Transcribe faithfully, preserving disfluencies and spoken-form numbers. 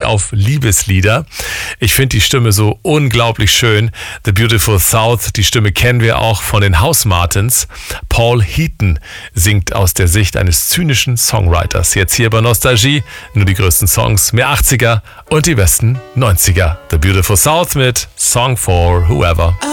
auf Liebeslieder. Ich finde die Stimme so unglaublich schön. The Beautiful South, die Stimme kennen wir auch von den House Martins. Paul Heaton singt aus der Sicht eines zynischen Songwriters. Jetzt hier bei Nostalgie, nur die größten Songs, mehr achtziger und die besten neunziger. The Beautiful South mit Song for Whoever.